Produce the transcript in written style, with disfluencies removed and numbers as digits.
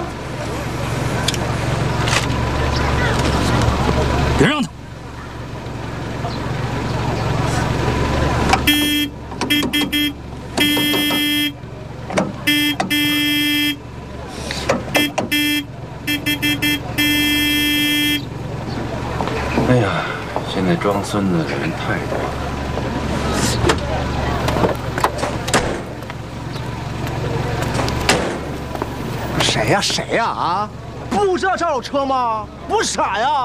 别让他！ 哎呀，现在装孙子的人太多了。 谁呀？谁呀？啊！不知道这儿有车吗？不傻呀！